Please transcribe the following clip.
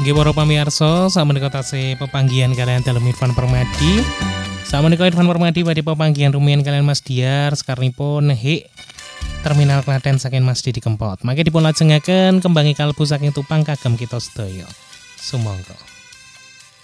Nggih para pamirsa, sakmenika tasih pepanggihan kalian dalam Irfan Permadi. Sakmenika Irfan Permadi badhe pepanggihan rumiyin kalian Mas Diar sekarnipun hik Terminal Klaten saking Mas Didi Kempot. Mangke dipun lajengaken kembangi kalbu saking Tupang kagem kita sedaya. Sumangga.